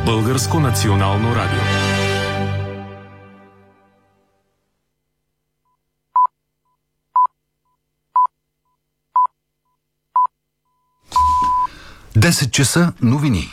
Българско национално радио. Десет часа новини.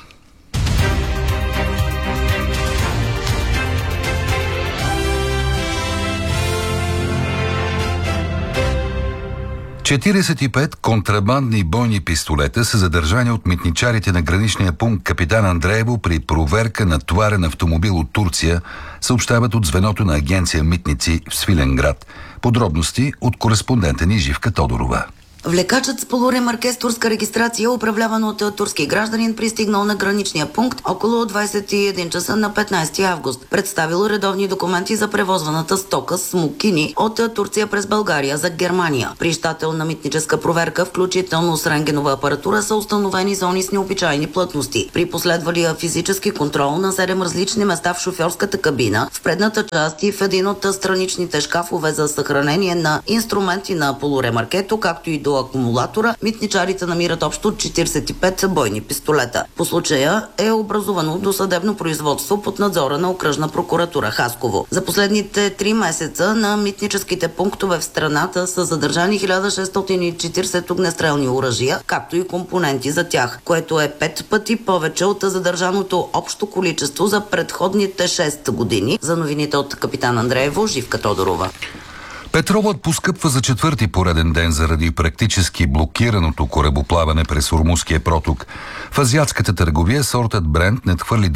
Четиридесет и пет контрабандни бойни пистолета са задържани от митничарите на граничния пункт Капитан Андреево при проверка на товарен автомобил от Турция, съобщават от звеното на агенция Митници в Свиленград. Подробности от кореспондента ни Живка Тодорова. Влекачът с полуремарке с турска регистрация, управляван от турски гражданин, пристигнал на граничния пункт около 21 часа на 15 август. Представил редовни документи за превозваната стока с смокини от Турция през България за Германия. При щателна митническа проверка, включително с рентгенова апаратура, са установени зони с необичайни плътности. При последвалия физически контрол на 7 различни места в шофьорската кабина, в предната част и в един от страничните шкафове за съхранение на инструменти на полуремаркето, както и до акумулатора, митничарите намират общо 45 бойни пистолета. По случая е образувано досъдебно производство под надзора на окръжна прокуратура Хасково. За последните 3 месеца на митническите пунктове в страната са задържани 1640 огнестрелни оръжия, както и компоненти за тях, което е 5 пъти повече от задържаното общо количество за предходните 6 години. За новините от Капитан Андреево, Живка Тодорова. Петролът поскъпва за четвърти пореден ден заради практически блокираното корабоплаване през Ормузския проток. В азиатската търговия сортът Брент надхвърли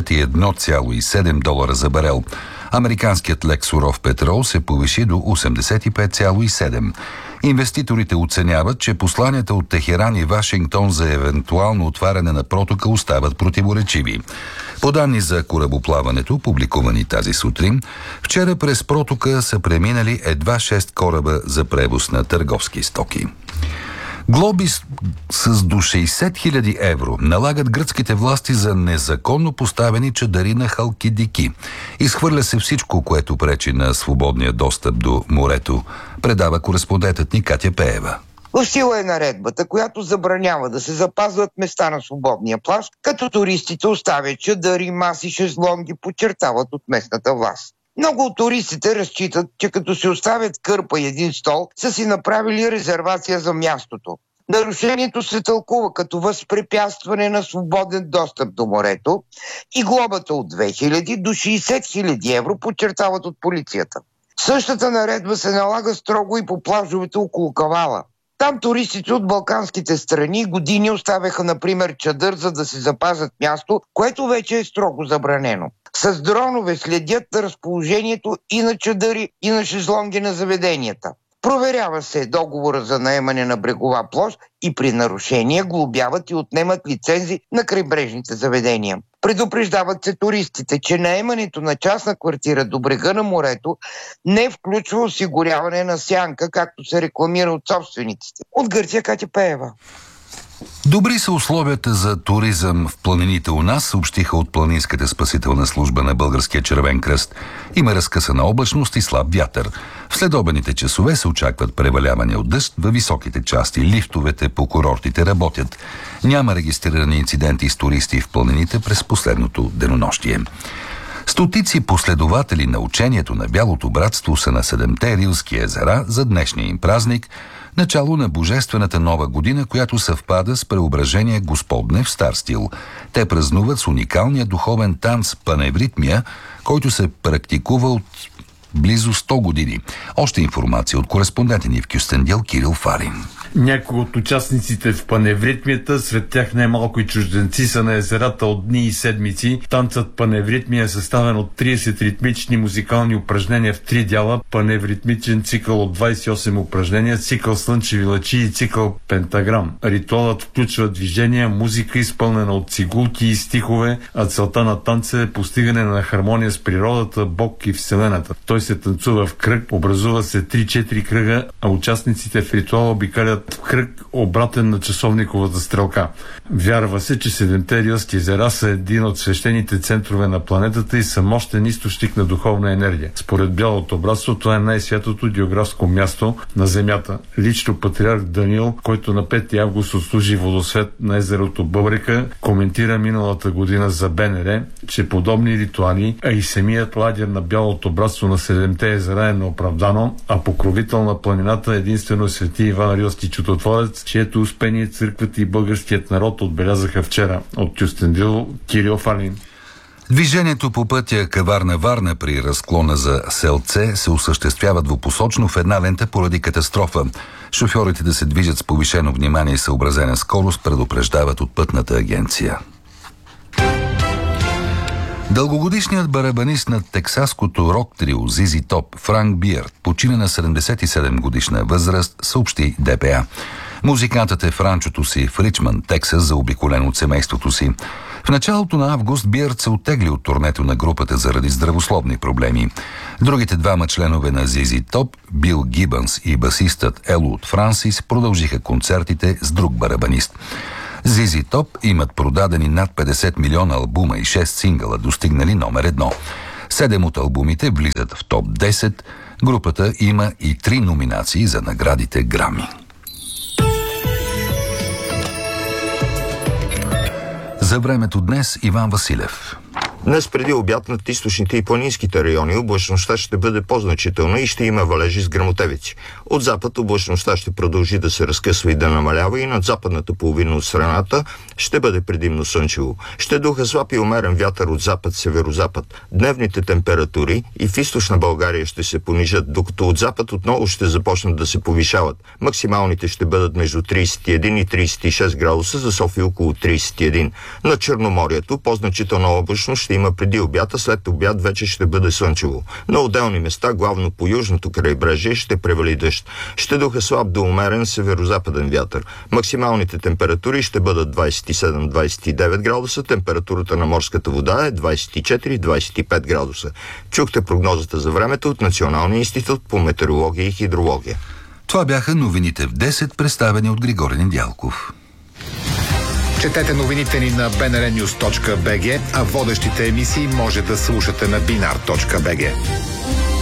$91,7 за барел. Американският лек суров петрол се повиши до 85,7. Инвеститорите оценяват, че посланията от Техеран и Вашингтон за евентуално отваряне на протока остават противоречиви. По данни за корабоплаването, публикувани тази сутрин, вчера през протока са преминали едва 6 кораба за превоз на търговски стоки. Глоби с до 60 000 евро налагат гръцките власти за незаконно поставени чадъри на Халкидики. Изхвърля се всичко, което пречи на свободния достъп до морето, предава кореспондентът ни Катя Пеева. В сила е наредбата, която забранява да се запазват места на свободния плаж, като туристите оставят чадъри, маси, шезлонги, подчертават от местната власт. Много от туристите разчитат, че като се оставят кърпа и един стол, са си направили резервация за мястото. Нарушението се тълкува като възпрепятстване на свободен достъп до морето и глобата от 2000 до 60 000 евро, подчертават от полицията. Същата наредба се налага строго и по плажовете около Кавала. Там туристите от балканските страни години оставяха, например, чадър, за да си запазят място, което вече е строго забранено. С дронове следят разположението и на чадъри, и на шезлонги на заведенията. Проверява се договора за наемане на брегова площ и при нарушения глобяват и отнемат лицензи на крайбрежните заведения. Предупреждават се туристите, че наемането на частна квартира до брега на морето не включва осигуряване на сянка, както се рекламира от собствениците. От Гърция, Катя Пеева. Добри са условията за туризъм в планините у нас, съобщиха от Планинската спасителна служба на Българския червен кръст. Има разкъсана облачност и слаб вятър. В следобедните часове се очакват преваляване от дъжд във високите части. Лифтовете по курортите работят. Няма регистрирани инциденти с туристи в планините през последното денонощие. Стотици последователи на учението на Бялото братство са на 7-те Рилски езера за днешния им празник, начало на Божествената нова година, която съвпада с Преображение Господне в стар стил. Те празнуват с уникалния духовен танц Паневритмия, който се практикува от близо 100 години. Още информация от кореспондента ни в Кюстендил Кирил Фарин. Някои от участниците в паневритмията, сред тях най-малко и чужденци, са на езерата от дни и седмици. Танцът паневритмия е съставен от 30 ритмични музикални упражнения в 3 дяла, паневритмичен цикъл от 28 упражнения, цикъл слънчеви лъчи и цикъл пентаграм. Ритуалът включва движения, музика, изпълнена от цигулки и стихове, а целта на танца е постигане на хармония с природата, Бог и Вселената. Той се танцува в кръг, образува се 3-4 кръга, а участниците в ритуала обикалят в кръг обратен на часовниковата стрелка. Вярва се, че 7-те рилски езера са един от свещените центрове на планетата и са мощен източник на духовна енергия. Според Бялото братство, това е най-святото географско място на Земята. Лично патриарх Даниил, който на 5 август отслужи водосвет на езерото Бъбрека, коментира миналата година за БНР, че подобни ритуали, а и самият лагер на Бялото братство на 7-те езера е неоправдано, а покровител на планината единствено свети Иван Рилски чудотворец, чието успение църквата и българският народ отбелязаха вчера. От Кюстендил, Кирил Фалин. Движението по пътя Каварна-Варна при разклона за Селце се осъществява двупосочно в една лента поради катастрофа. Шофьорите да се движат с повишено внимание и съобразена скорост предупреждават от пътната агенция. Дългогодишният барабанист на тексаското рок-трио Зизи Топ Франк Биърд почина на 77 годишна възраст, съобщи ДПА. Музикантът е в ранчото си в Ричмънд, Тексас, заобиколен от семейството си. В началото на август Биърд се оттегли от турнето на групата заради здравословни проблеми. Другите двама членове на Зизи Топ, Бил Гибънс и басистът Елуд Франсис, продължиха концертите с друг барабанист. Зизи Топ имат продадени над 50 милиона албума и 6 сингъла, достигнали номер 1. 7 от албумите влизат в топ 10. Групата има и 3 номинации за наградите Грами. За времето днес Иван Василев. Днес преди обяд над източните и планинските райони облачността ще бъде по-значителна и ще има валежи с гръмотевици. От запад облачността ще продължи да се разкъсва и да намалява и над западната половина от страната ще бъде предимно слънчево. Ще духа слаб и умерен вятър от запад-северозапад. Дневните температури и в източна България ще се понижат, докато от запад отново ще започнат да се повишават. Максималните ще бъдат между 31 и 36 градуса, за София около 31. На Черноморието по-значителна облачност ще има преди обята, след обяд вече ще бъде слънчево. На отделни места, главно по южното крайбрежие, ще превали дъжд. Ще духа слаб до умерен северозападен вятър. Максималните температури ще бъдат 27-29 градуса, температурата на морската вода е 24-25 градуса. Чухте прогнозата за времето от Националния институт по метеорология и хидрология. Това бяха новините в 10, представени от Григорий Недялков. Четете новините ни на bnrnews.bg, а водещите емисии може да слушате на binar.bg.